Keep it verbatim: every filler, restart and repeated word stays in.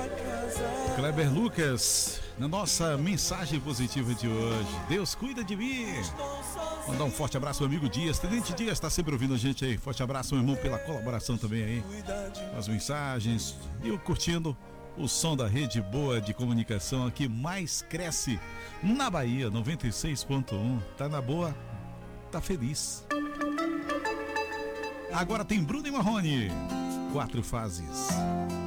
Kleber Lucas, na nossa mensagem positiva de hoje. Deus cuida de mim. Mandar um forte abraço ao amigo Dias. Tenente Dias está sempre ouvindo a gente aí. Forte abraço, meu irmão, pela colaboração também aí. As mensagens e eu curtindo o som da rede boa de comunicação que mais cresce na Bahia, noventa e seis ponto um. Tá na boa, tá feliz. Agora tem Bruno e Marrone. Quatro fases.